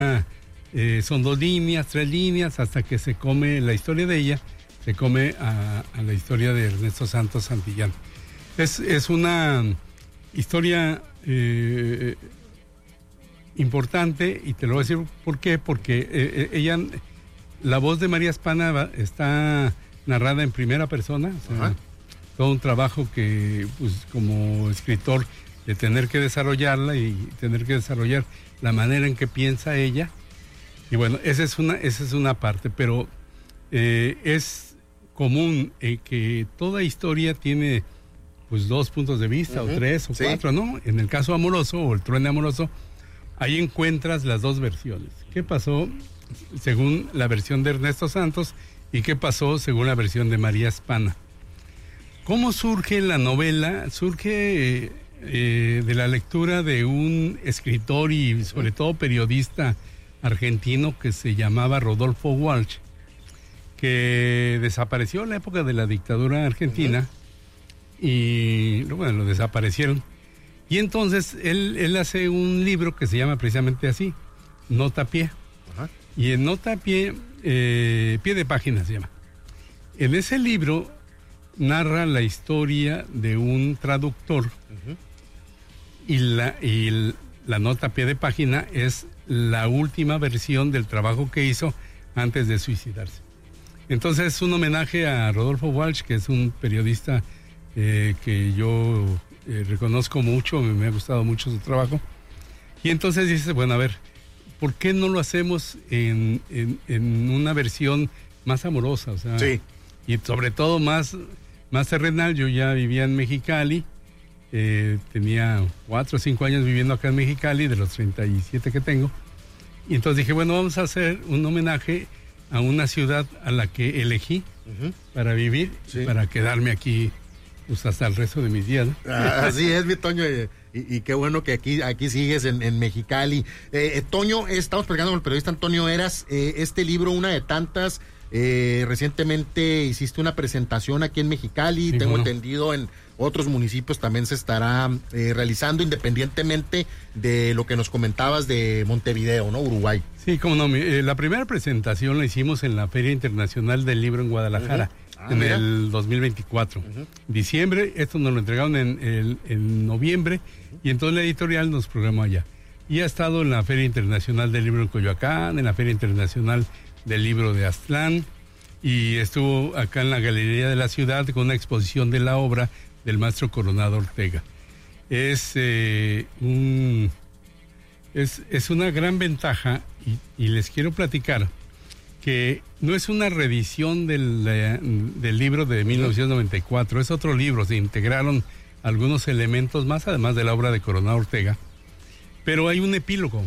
son 2 líneas, 3 líneas, hasta que se come la historia de ella, se come a la historia de Ernesto Santos Santillán. Es una historia importante, y te lo voy a decir por qué, porque ella, la voz de María Spana está narrada en primera persona, o sea, todo un trabajo que, pues, como escritor, de tener que desarrollarla y tener que desarrollar la manera en que piensa ella. Y bueno, esa es una parte, pero es común que toda historia tiene, pues, 2 puntos de vista, o 3 o 4, ¿no? En el caso amoroso, o el truene amoroso, ahí encuentras las 2 versiones. ¿Qué pasó según la versión de Ernesto Santos y qué pasó según la versión de María Spana? ¿Cómo surge la novela? Surge de la lectura de un escritor y sobre todo periodista argentino que se llamaba Rodolfo Walsh, que desapareció en la época de la dictadura argentina, y bueno, lo desaparecieron. Y entonces él hace un libro que se llama precisamente así, Nota a Pie. Y en Nota a Pie, pie de página se llama. En ese libro narra la historia de un traductor, y la nota a pie de página es la última versión del trabajo que hizo antes de suicidarse. Entonces es un homenaje a Rodolfo Walsh, que es un periodista que yo reconozco mucho, me ha gustado mucho su trabajo. Y entonces dices, bueno, a ver, ¿por qué no lo hacemos en una versión más amorosa? O sea, y sobre todo más terrenal. Yo ya vivía en Mexicali, tenía 4 o 5 años viviendo acá en Mexicali, de los 37 que tengo. Y entonces dije, bueno, vamos a hacer un homenaje a una ciudad a la que elegí para vivir, para quedarme aquí, pues, hasta el resto de mis días, ¿no? Así es, mi Toño, y qué bueno que aquí sigues en Mexicali. Toño, estamos platicando con el periodista Antonio Heras. Este libro, una de tantas, recientemente hiciste una presentación aquí en Mexicali, tengo entendido en otros municipios también se estará realizando, independientemente de lo que nos comentabas de Montevideo, ¿no? Uruguay. Sí, cómo no. La primera presentación la hicimos en la Feria Internacional del Libro en Guadalajara, el 2024. Diciembre, esto nos lo entregaron en noviembre, y entonces la editorial nos programó allá. Y ha estado en la Feria Internacional del Libro en Coyoacán, en la Feria Internacional del Libro de Aztlán, y estuvo acá en la Galería de la Ciudad con una exposición de la obra del maestro Coronado Ortega. Es una gran ventaja, y les quiero platicar que no es una reedición del libro de 1994, es otro libro. Se integraron algunos elementos más, además de la obra de Coronado Ortega, pero hay un epílogo,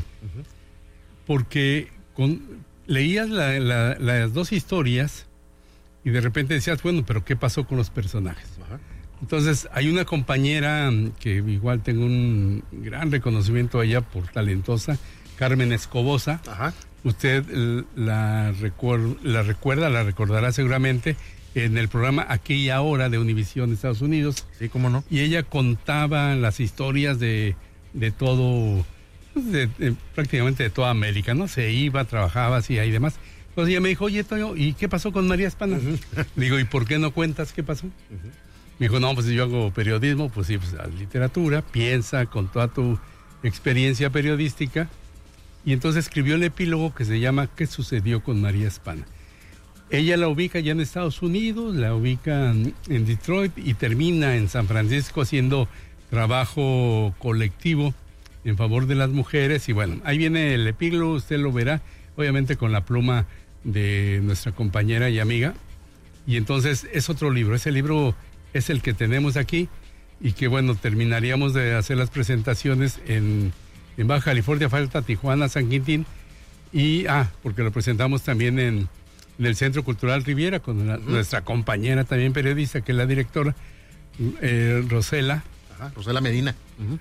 porque leías las 2 historias y de repente decías, bueno, pero ¿qué pasó con los personajes? Entonces hay una compañera que igual tengo un gran reconocimiento a ella por talentosa, Carmen Escobosa. Usted la recordará seguramente en el programa Aquí y Ahora de Univisión de Estados Unidos. Sí, cómo no. Y ella contaba las historias de todo, prácticamente de toda América, ¿no? Se iba, trabajaba así y demás. Entonces ella me dijo, oye, Toño, ¿y qué pasó con María Spana? Digo, ¿y por qué no cuentas qué pasó? Me dijo, no, pues yo hago periodismo, pues sí, pues literatura, piensa con toda tu experiencia periodística. Y entonces escribió el epílogo que se llama ¿Qué sucedió con María Spana? Ella la ubica ya en Estados Unidos, la ubica en Detroit y termina en San Francisco haciendo trabajo colectivo en favor de las mujeres. Y bueno, ahí viene el epílogo, usted lo verá, obviamente con la pluma de nuestra compañera y amiga. Y entonces es otro libro, ese libro es el que tenemos aquí, y que bueno, terminaríamos de hacer las presentaciones en Baja California, falta Tijuana, San Quintín, y porque lo presentamos también en el Centro Cultural Riviera con nuestra compañera también periodista, que es la directora, Rosela. Rosela Medina.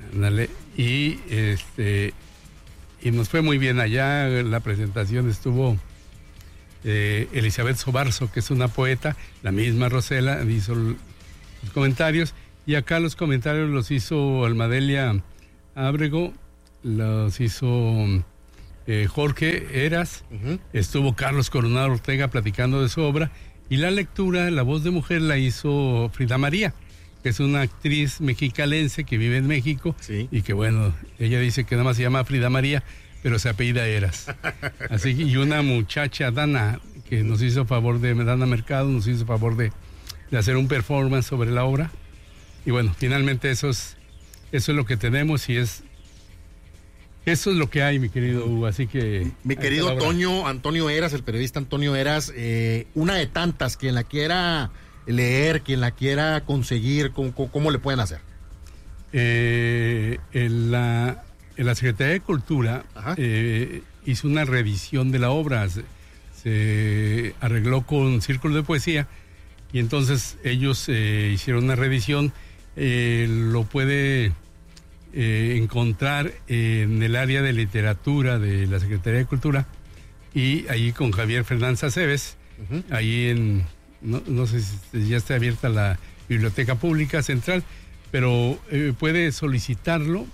Y nos fue muy bien allá. La presentación estuvo Elizabeth Sobarzo, que es una poeta, la misma Rosela hizo los comentarios, y acá los comentarios los hizo Almadelia Ábrego, los hizo Jorge Heras, estuvo Carlos Coronado Ortega platicando de su obra, y la lectura, La voz de mujer, la hizo Frida María, que es una actriz mexicalense que vive en México, y que bueno, ella dice que nada más se llama Frida María, pero se apellida Heras. Así que, y una muchacha, Dana, que nos hizo favor Dana Mercado, nos hizo favor de hacer un performance sobre la obra. Y bueno, finalmente eso es lo que tenemos, y eso es lo que hay, mi querido Hugo. Así que... Mi querido Antonio Heras, el periodista Antonio Heras, una de tantas, quien la quiera leer, quien la quiera conseguir, ¿cómo le pueden hacer? En la Secretaría de Cultura hizo una revisión de la obra, se arregló con Círculo de Poesía, y entonces ellos hicieron una revisión. Lo puede encontrar en el área de literatura de la Secretaría de Cultura, y ahí con Javier Fernández Aceves, ahí no sé si ya está abierta la Biblioteca Pública Central, pero puede solicitarlo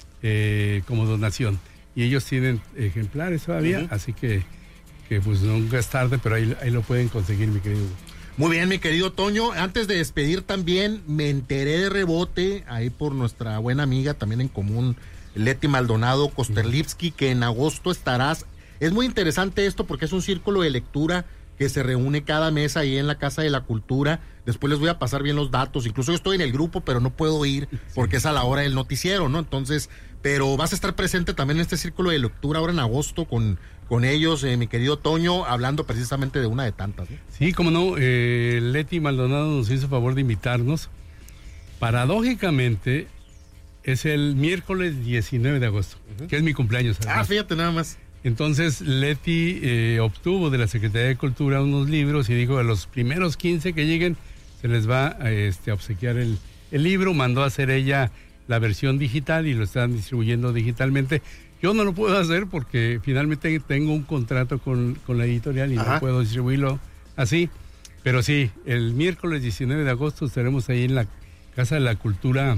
como donación, y ellos tienen ejemplares todavía, así que pues nunca es tarde, pero ahí lo pueden conseguir, mi querido. Muy bien, mi querido Toño. Antes de despedir también, me enteré de rebote ahí por nuestra buena amiga también en común, Leti Maldonado Kosterlivsky, que en agosto estarás. Es muy interesante esto porque es un círculo de lectura que se reúne cada mes ahí en la Casa de la Cultura. Después les voy a pasar bien los datos. Incluso yo estoy en el grupo, pero no puedo ir porque es a la hora del noticiero, ¿no? Entonces, pero vas a estar presente también en este círculo de lectura ahora en agosto con ellos, mi querido Toño, hablando precisamente de una de tantas, ¿no? Sí, cómo no. Leti Maldonado nos hizo favor de invitarnos. Paradójicamente, es el miércoles 19 de agosto, que es mi cumpleaños. Además. Fíjate nada más. Entonces, Leti obtuvo de la Secretaría de Cultura unos libros y dijo: a los primeros 15 que lleguen, se les va a obsequiar el libro. Mandó a hacer ella la versión digital y lo están distribuyendo digitalmente. Yo no lo puedo hacer porque finalmente tengo un contrato con la editorial y no puedo distribuirlo así. Pero sí, el miércoles 19 de agosto estaremos ahí en la Casa de la Cultura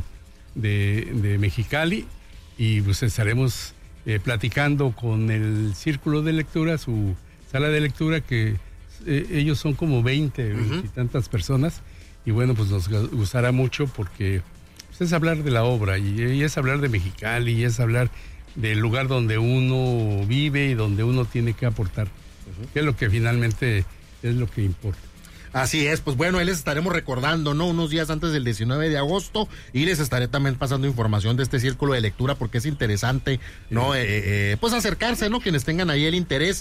de Mexicali, y pues estaremos platicando con el Círculo de Lectura, su sala de lectura, que ellos son como 20 y tantas personas. Y bueno, pues nos gustará mucho porque pues, es hablar de la obra, y es hablar de Mexicali, y es hablar del lugar donde uno vive y donde uno tiene que aportar, que es lo que finalmente es lo que importa. Así es, pues bueno, ahí les estaremos recordando, ¿no? Unos días antes del 19 de agosto, y les estaré también pasando información de este círculo de lectura, porque es interesante, ¿no? Pues acercarse, ¿no? Quienes tengan ahí el interés.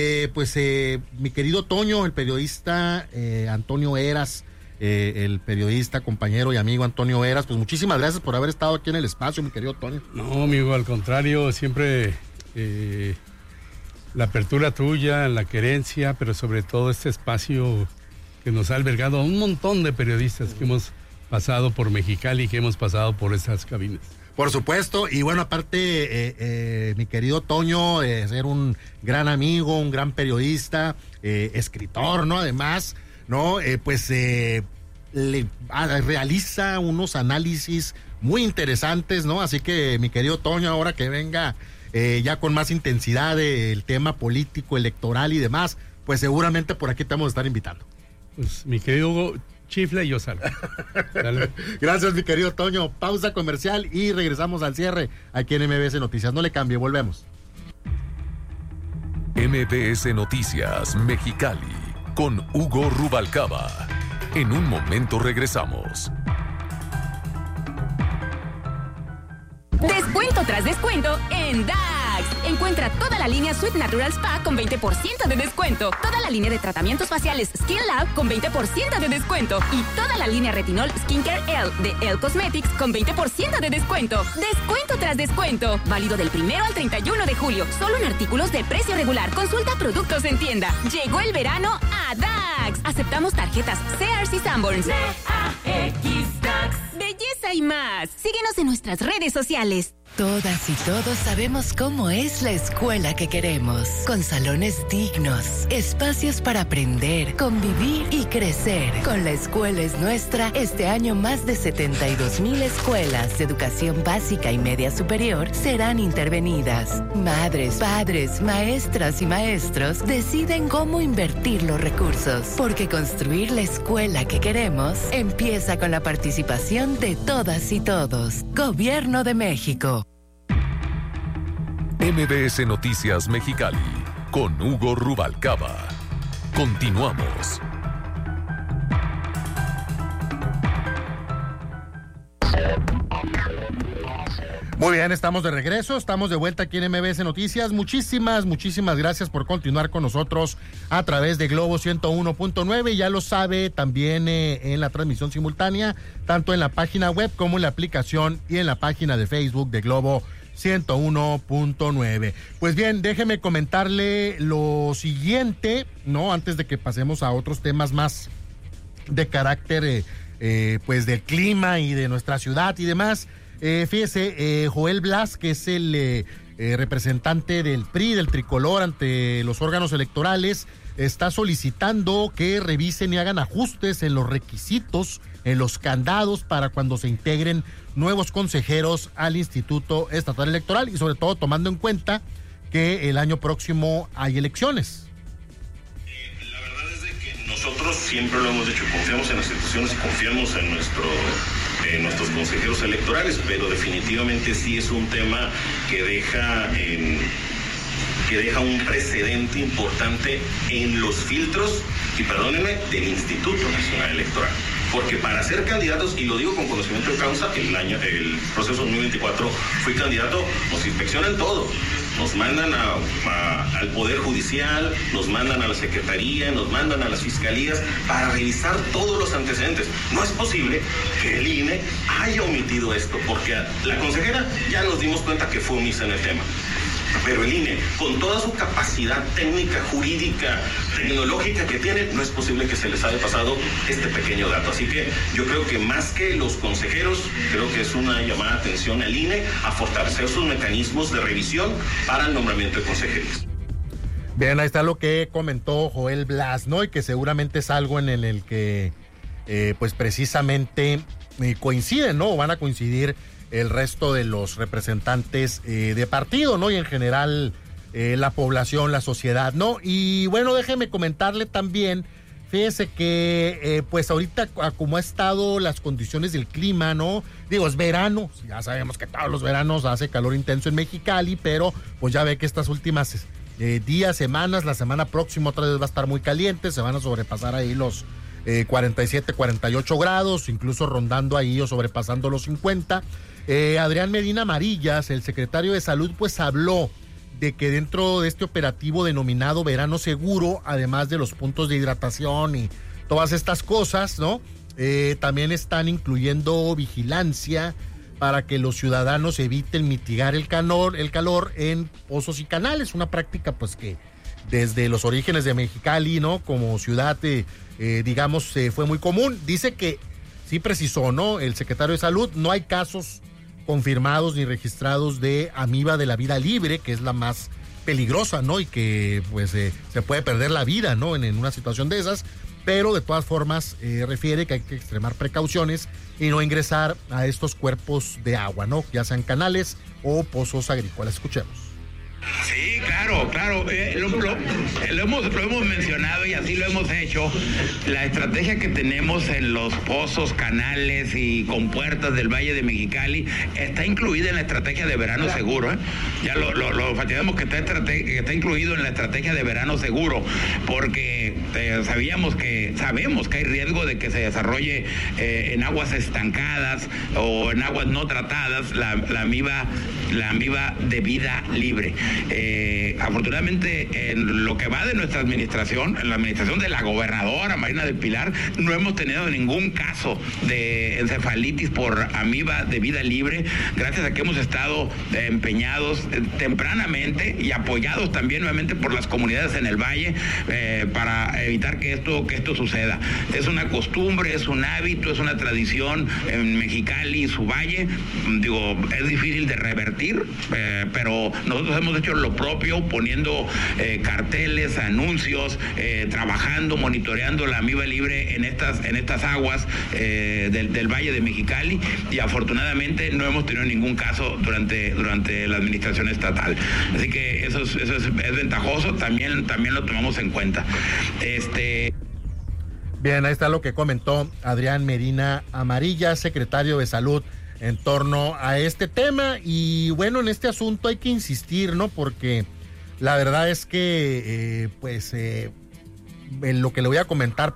Mi querido Toño, el periodista Antonio Heras, el periodista, compañero y amigo Antonio Heras, pues muchísimas gracias por haber estado aquí en el espacio, mi querido Toño. No, amigo, al contrario, siempre la apertura tuya, la querencia, pero sobre todo este espacio que nos ha albergado a un montón de periodistas que hemos pasado por Mexicali, que hemos pasado por esas cabinas. Por supuesto, y bueno, aparte, mi querido Toño, ser un gran amigo, un gran periodista, escritor, ¿no? Además, ¿no? Realiza unos análisis muy interesantes, ¿no? Así que, mi querido Toño, ahora que venga ya con más intensidad el tema político, electoral y demás, pues seguramente por aquí te vamos a estar invitando. Pues, mi querido Hugo, chifla y yo salgo. Gracias, mi querido Toño. Pausa comercial y regresamos al cierre aquí en MBS Noticias. No le cambie, volvemos. MBS Noticias Mexicali con Hugo Rubalcaba. En un momento regresamos. Descuento tras descuento en DAX. Encuentra toda la línea Sweet Natural Spa con 20% de descuento. Toda la línea de tratamientos faciales Skin Lab con 20% de descuento. Y toda la línea Retinol Skincare L de Elle Cosmetics con 20% de descuento. Descuento tras descuento. Válido del 1 al 31 de julio. Solo en artículos de precio regular. Consulta productos en tienda. Llegó el verano a DAX. Aceptamos tarjetas Sears y Sanborns. DAX. Belleza y más. Síguenos en nuestras redes sociales. Todas y todos sabemos cómo es la escuela que queremos, con salones dignos, espacios para aprender, convivir y crecer. Con La Escuela es Nuestra, este año más de 72,000 escuelas de educación básica y media superior serán intervenidas. Madres, padres, maestras y maestros deciden cómo invertir los recursos, porque construir la escuela que queremos empieza con la participación de todas y todos. Gobierno de México. MBS Noticias Mexicali, con Hugo Rubalcaba. Continuamos. Muy bien, estamos de regreso, estamos de vuelta aquí en MBS Noticias. Muchísimas gracias por continuar con nosotros a través de Globo 101.9. Ya lo sabe, también en la transmisión simultánea, tanto en la página web como en la aplicación y en la página de Facebook de Globo 101.9. Pues bien, déjeme comentarle lo siguiente, ¿no? Antes de que pasemos a otros temas más de carácter, pues del clima y de nuestra ciudad y demás. Fíjese, Joel Blas, que es el representante del PRI, del tricolor, ante los órganos electorales, está solicitando que revisen y hagan ajustes en los requisitos, en los candados para cuando se integren nuevos consejeros al Instituto Estatal Electoral, y sobre todo tomando en cuenta que el año próximo hay elecciones. La verdad es de que nosotros siempre lo hemos dicho, confiamos en las instituciones y confiamos en nuestros consejeros electorales, pero definitivamente sí es un tema que deja un precedente importante en los filtros, y perdónenme, del Instituto Nacional Electoral. Porque para ser candidatos, y lo digo con conocimiento de causa, el proceso 2024 fui candidato, nos inspeccionan todo. Nos mandan al Poder Judicial, nos mandan a la Secretaría, nos mandan a las Fiscalías para revisar todos los antecedentes. No es posible que el INE haya omitido esto, porque la consejera ya nos dimos cuenta que fue omisa en el tema. Pero el INE, con toda su capacidad técnica, jurídica, tecnológica que tiene, no es posible que se les haya pasado este pequeño dato. Así que yo creo que más que los consejeros, creo que es una llamada de atención al INE a fortalecer sus mecanismos de revisión para el nombramiento de consejeros. Bien, ahí está lo que comentó Joel Blas, ¿no? Y que seguramente es algo en el que, pues precisamente coinciden, ¿no? O van a coincidir el resto de los representantes de partido, ¿no? Y en general la población, la sociedad, ¿no? Y bueno, déjeme comentarle también, fíjese que pues ahorita como ha estado las condiciones del clima, ¿no? Digo, es verano, ya sabemos que todos los veranos hace calor intenso en Mexicali, pero pues ya ve que estas últimas días, semanas, la semana próxima otra vez va a estar muy caliente, se van a sobrepasar ahí los 47, 48 grados, incluso rondando ahí o sobrepasando los 50. Adrián Medina Amarillas, el secretario de Salud, pues habló de que dentro de este operativo denominado Verano Seguro, además de los puntos de hidratación y todas estas cosas, ¿no? También están incluyendo vigilancia para que los ciudadanos eviten mitigar el calor en pozos y canales, una práctica pues que desde los orígenes de Mexicali, ¿no? Como ciudad, digamos, fue muy común. Dice que sí precisó, ¿no? El secretario de Salud, no hay casos confirmados ni registrados de amiba de la vida libre, que es la más peligrosa, ¿no? Y que pues se puede perder la vida, ¿no? En una situación de esas, pero de todas formas refiere que hay que extremar precauciones y no ingresar a estos cuerpos de agua, ¿no? Ya sean canales o pozos agrícolas. Escuchemos. Sí, claro, lo hemos mencionado y así lo hemos hecho. La estrategia que tenemos en los pozos, canales y compuertas del Valle de Mexicali está incluida en la estrategia de verano seguro, ¿eh? Ya lo enfatizamos que está incluido en la estrategia de verano seguro, porque sabemos que hay riesgo de que se desarrolle en aguas estancadas o en aguas no tratadas la amiba de vida libre. Afortunadamente, en lo que va de nuestra administración, en la administración de la gobernadora Marina del Pilar, no hemos tenido ningún caso de encefalitis por amiba de vida libre, gracias a que hemos estado empeñados tempranamente y apoyados también nuevamente por las comunidades en el valle para evitar que esto suceda. Es una costumbre, es un hábito, es una tradición en Mexicali y su valle. Digo, es difícil de revertir, pero nosotros hemos hecho lo propio, poniendo carteles, anuncios, trabajando, monitoreando la amiba libre en estas aguas del valle de Mexicali, y afortunadamente no hemos tenido ningún caso durante la administración estatal. Así que eso es ventajoso, también lo tomamos en cuenta. Bien, ahí está lo que comentó Adrián Medina Amarilla, secretario de Salud, en torno a este tema. Y bueno, en este asunto hay que insistir, ¿no? Porque la verdad es que, en lo que le voy a comentar,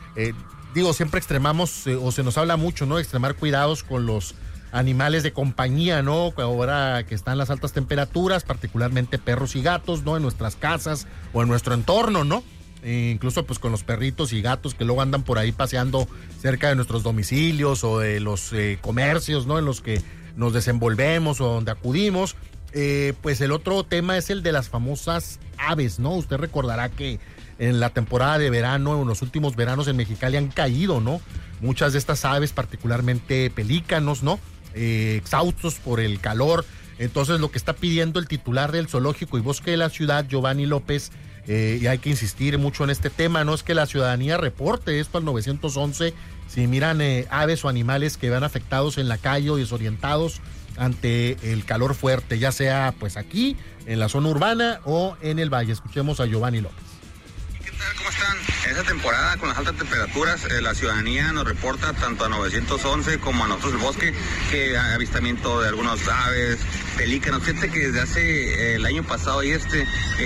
siempre extremamos, o se nos habla mucho, ¿no? Extremar cuidados con los animales de compañía, ¿no? Ahora que están las altas temperaturas, particularmente perros y gatos, ¿no? En nuestras casas o en nuestro entorno, ¿no? Incluso pues con los perritos y gatos que luego andan por ahí paseando cerca de nuestros domicilios o de los comercios, ¿no? En los que nos desenvolvemos o donde acudimos. Pues el otro tema es el de las famosas aves, ¿no? Usted recordará que en la temporada de verano, en los últimos veranos en Mexicali han caído, ¿no? Muchas de estas aves, particularmente pelícanos, ¿no? Exhaustos por el calor. Entonces lo que está pidiendo el titular del Zoológico y Bosque de la Ciudad, Giovanni López, y hay que insistir mucho en este tema, no es que la ciudadanía reporte esto al 911 si miran aves o animales que van afectados en la calle o desorientados ante el calor fuerte, ya sea pues aquí en la zona urbana o en el valle. Escuchemos a Giovanni López. ¿Qué tal? ¿Cómo están? En esta temporada con las altas temperaturas, la ciudadanía nos reporta tanto a 911 como a nosotros el bosque que hay avistamiento de algunas aves, pelícanos. Fíjate que desde hace el año pasado y se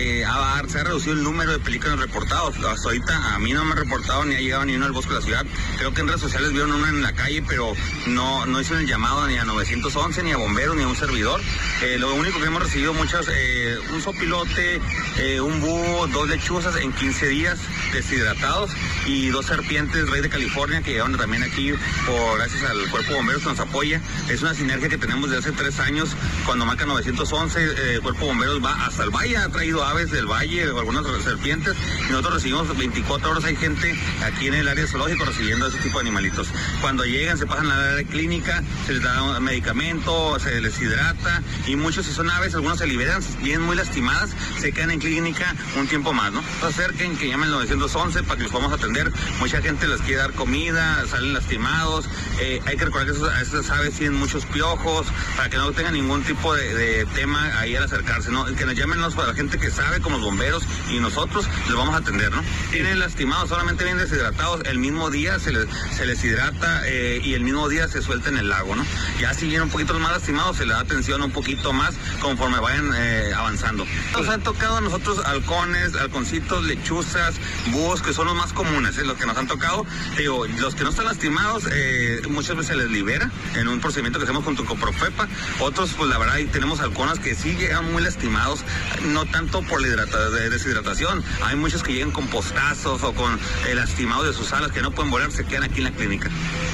ha reducido el número de pelícanos reportados. Hasta ahorita a mí no me han reportado ni ha llegado ni uno al bosque de la ciudad. Creo que en redes sociales vieron una en la calle, pero no hicieron el llamado ni a 911, ni a bomberos, ni a un servidor. Lo único que hemos recibido muchas, un sopilote, un búho, 2 lechuzas en 15 días deshidratados y 2 serpientes rey de California que llegaron también aquí gracias al cuerpo de bomberos que nos apoya. Es una sinergia que tenemos desde hace 3 años. Cuando marca 911, el cuerpo de bomberos va hasta el valle, ha traído aves del valle o algunas serpientes, y nosotros recibimos 24 horas, hay gente aquí en el área zoológico recibiendo ese tipo de animalitos. Cuando llegan se pasan a la área clínica, se les da un medicamento, se les hidrata, y muchos, si son aves, algunos se liberan, vienen muy lastimadas, se quedan en clínica un tiempo más, ¿no? Se acerquen, que llamen al 911 para que los podamos atender. Mucha gente les quiere dar comida, salen lastimados. Hay que recordar que esas aves tienen muchos piojos, para que no tengan ningún tipo de tema ahí al acercarse, ¿no? Que nos llamen para la gente que sabe, como los bomberos, y nosotros les vamos a atender, ¿no? Tienen lastimados, solamente vienen deshidratados, el mismo día se les hidrata y el mismo día se suelta en el lago, ¿no? Ya si vienen un poquito más lastimados, se les da atención un poquito más conforme vayan avanzando. Nos han tocado a nosotros halconcitos, lechuzas, búhos, que son los más comunes, los que nos han tocado. Digo, los que no están lastimados, muchas veces se les libera en un procedimiento que hacemos junto con Profepa. Otros, pues la verdad, tenemos halconas que sí llegan muy lastimados, no tanto por la deshidratación. Hay muchos que llegan con postazos o con lastimados de sus alas que no pueden volar, se quedan aquí en la clínica.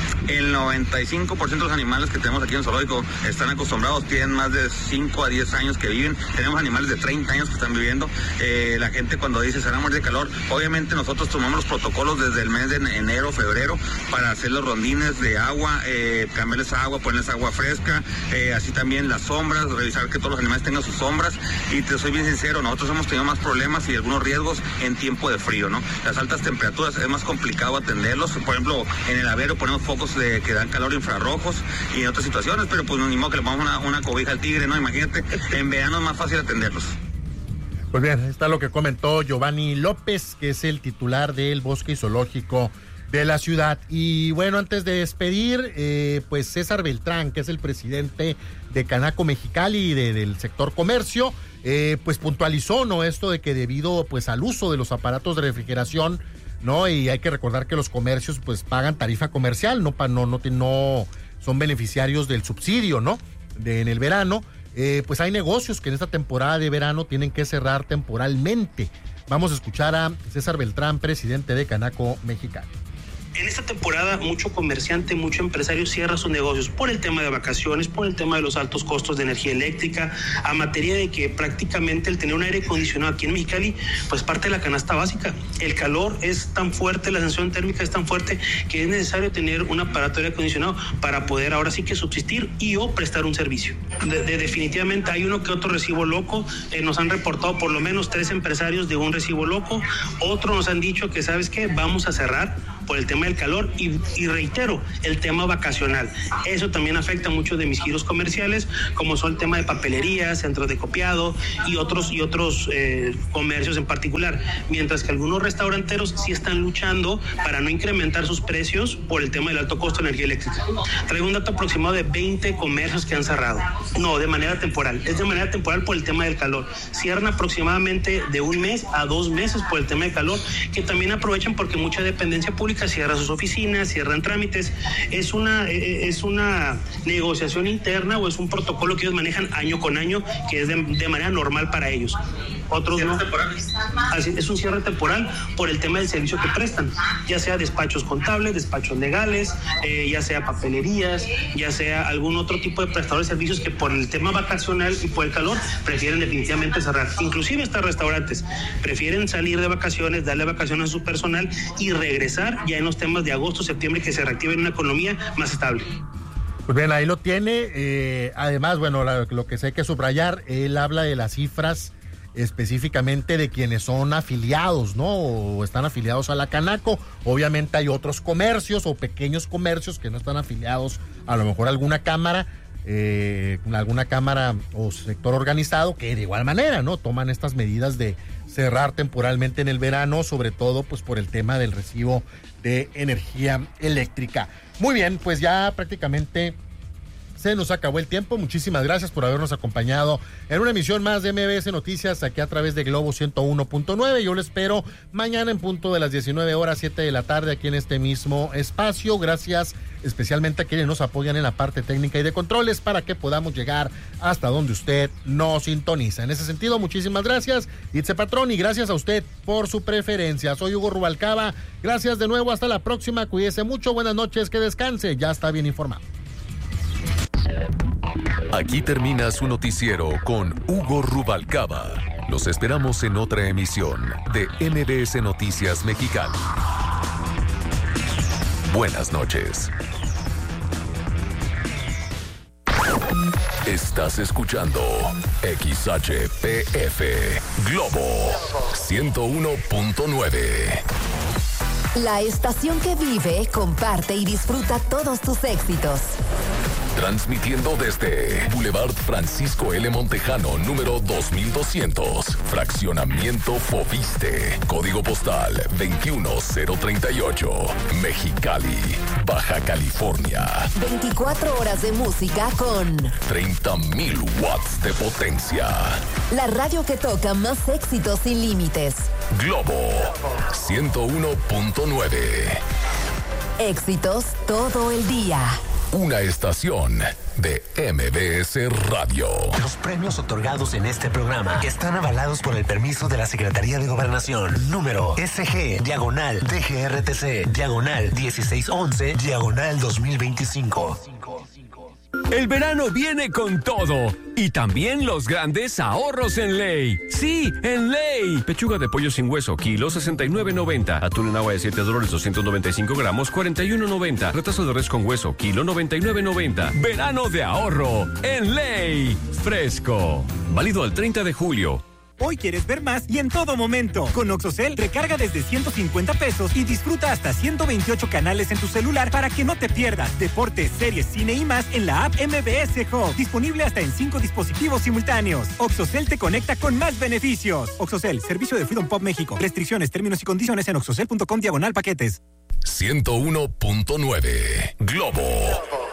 El 95% de los animales que tenemos aquí en el zoológico están acostumbrados, tienen más de 5 a 10 años que viven. Tenemos animales de 30 años que están viviendo. La gente cuando dice se van a morir de calor, obviamente nosotros tomamos los protocolos desde el mes de enero, febrero, para hacer los rondines de agua, cambiarles agua, ponerles agua fresca, así también las sombras, revisar que todos los animales tengan sus sombras. Y te soy bien sincero, nosotros hemos tenido más problemas y algunos riesgos en tiempo de frío, ¿no? Las altas temperaturas es más complicado atenderlos. Por ejemplo, en el avero ponemos focos que dan calor infrarrojos y en otras situaciones, pero pues ni modo que le pongamos una cobija al tigre, ¿no? Imagínate, en verano es más fácil atenderlos. Pues bien, está lo que comentó Giovanni López, que es el titular del Bosque Zoológico de la ciudad. Y bueno, antes de despedir, pues César Beltrán, que es el presidente de Canaco Mexicali y del sector comercio, pues puntualizó, ¿no? Esto de que debido pues al uso de los aparatos de refrigeración, ¿no? Y hay que recordar que los comercios pues pagan tarifa comercial, no son beneficiarios del subsidio, ¿no? En el verano, pues hay negocios que en esta temporada de verano tienen que cerrar temporalmente Vamos a escuchar a César Beltrán, presidente de Canaco Mexicali. En esta temporada mucho comerciante, mucho empresario cierra sus negocios por el tema de vacaciones, por el tema de los altos costos de energía eléctrica, a materia de que prácticamente el tener un aire acondicionado aquí en Mexicali, pues parte de la canasta básica. El calor es tan fuerte, la sensación térmica es tan fuerte que es necesario tener un aparato de aire acondicionado para poder ahora sí que subsistir y o prestar un servicio. Definitivamente hay uno que otro recibo loco, nos han reportado por lo menos 3 empresarios de un recibo loco, otros nos han dicho que ¿sabes qué? Vamos a cerrar por el tema del calor y reitero, el tema vacacional. Eso también afecta mucho de mis giros comerciales, como son el tema de papelería, centros de copiado y otros comercios en particular, mientras que algunos restauranteros sí están luchando para no incrementar sus precios por el tema del alto costo de energía eléctrica. Traigo un dato aproximado de 20 comercios que han cerrado. No, de manera temporal. Es de manera temporal por el tema del calor. Cierran aproximadamente de 1 mes a 2 meses por el tema del calor, que también aprovechan porque mucha dependencia pública cierra sus oficinas, cierran trámites. Es una negociación interna o es un protocolo que ellos manejan año con año, que es de manera normal para ellos. Otros no. Así, es un cierre temporal por el tema del servicio que prestan, ya sea despachos contables, despachos legales, ya sea papelerías, ya sea algún otro tipo de prestador de servicios que por el tema vacacional y por el calor prefieren definitivamente cerrar. Inclusive hasta restaurantes prefieren salir de vacaciones, darle vacaciones a su personal y regresar ya en los temas de agosto, septiembre, que se reactive en una economía más estable. Pues bien, ahí lo tiene. Además, bueno, lo que sé que subrayar, él habla de las cifras específicamente de quienes son afiliados, ¿no? O están afiliados a la Canaco. Obviamente hay otros comercios o pequeños comercios que no están afiliados a lo mejor a alguna cámara o sector organizado, que de igual manera, ¿no? Toman estas medidas de cerrar temporalmente en el verano, sobre todo pues por el tema del recibo de energía eléctrica. Muy bien, pues ya prácticamente se nos acabó el tiempo. Muchísimas gracias por habernos acompañado en una emisión más de MBS Noticias aquí a través de Globo 101.9. Yo lo espero mañana en punto de las 19 horas, 7 de la tarde, aquí en este mismo espacio. Gracias especialmente a quienes nos apoyan en la parte técnica y de controles para que podamos llegar hasta donde usted nos sintoniza. En ese sentido, muchísimas gracias, Itze Patrón, y gracias a usted por su preferencia. Soy Hugo Rubalcaba. Gracias de nuevo. Hasta la próxima. Cuídese mucho. Buenas noches. Que descanse. Ya está bien informado. Aquí termina su noticiero con Hugo Rubalcaba. Los esperamos en otra emisión de MBS Noticias Mexicali. Buenas noches. Estás escuchando XHPF Globo 101.9. La estación que vive, comparte y disfruta todos tus éxitos. Transmitiendo desde Boulevard Francisco L. Montejano, número 2200, Fraccionamiento Foviste, Código Postal 21038, Mexicali, Baja California. 24 horas de música con 30,000 watts de potencia. La radio que toca más éxitos sin límites. Globo 101.9. Éxitos todo el día. Una estación de MBS Radio. Los premios otorgados en este programa están avalados por el permiso de la Secretaría de Gobernación. Número SG/DGRTC/1611/2025. El verano viene con todo y también los grandes ahorros en Ley. Sí, en Ley. Pechuga de pollo sin hueso, kilo 69.90. Atún en agua de $7, 295 gramos, 41.90. Retazo de res con hueso, kilo 99.90. Verano de ahorro en Ley. Fresco. Válido al 30 de julio. Hoy quieres ver más y en todo momento. Con Oxocel, recarga desde 150 pesos y disfruta hasta 128 canales en tu celular para que no te pierdas deportes, series, cine y más en la app MBS Hub. Disponible hasta en 5 dispositivos simultáneos. Oxocel te conecta con más beneficios. Oxocel, servicio de Freedom Pop México. Restricciones, términos y condiciones en oxocel.com/paquetes. 101.9 Globo.